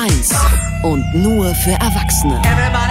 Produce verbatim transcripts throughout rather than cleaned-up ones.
eins und nur für Erwachsene.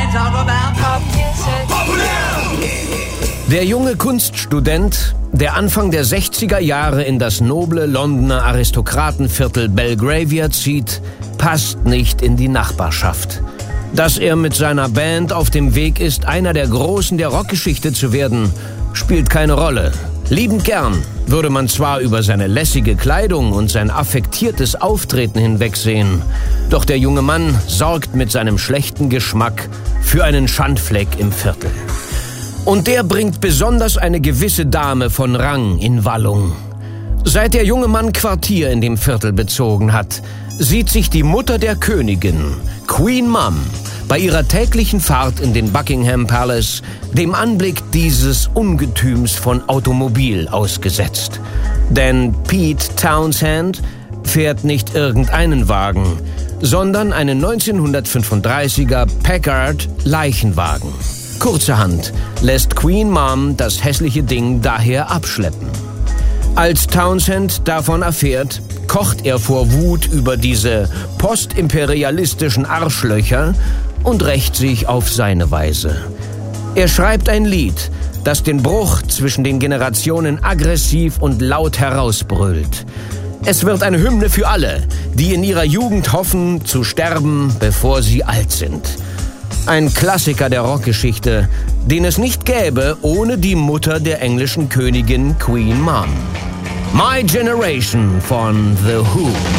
Der junge Kunststudent, der Anfang der sechziger Jahre in das noble Londoner Aristokratenviertel Belgravia zieht, passt nicht in die Nachbarschaft. Dass er mit seiner Band auf dem Weg ist, einer der Großen der Rockgeschichte zu werden, spielt keine Rolle. Liebend gern würde man zwar über seine lässige Kleidung und sein affektiertes Auftreten hinwegsehen, doch der junge Mann sorgt mit seinem schlechten Geschmack für einen Schandfleck im Viertel. Und der bringt besonders eine gewisse Dame von Rang in Wallung. Seit der junge Mann Quartier in dem Viertel bezogen hat, sieht sich die Mutter der Königin, Queen Mum, bei ihrer täglichen Fahrt in den Buckingham Palace dem Anblick dieses Ungetüms von Automobil ausgesetzt. Denn Pete Townshend fährt nicht irgendeinen Wagen, sondern einen neunzehnhundertfünfunddreißiger Packard Leichenwagen. Kurzerhand lässt Queen Mum das hässliche Ding daher abschleppen. Als Townshend davon erfährt, kocht er vor Wut über diese postimperialistischen Arschlöcher und rächt sich auf seine Weise. Er schreibt ein Lied, das den Bruch zwischen den Generationen aggressiv und laut herausbrüllt. Es wird eine Hymne für alle, die in ihrer Jugend hoffen, zu sterben, bevor sie alt sind. Ein Klassiker der Rockgeschichte, den es nicht gäbe ohne die Mutter der englischen Königin Queen Mum. My Generation von The Who.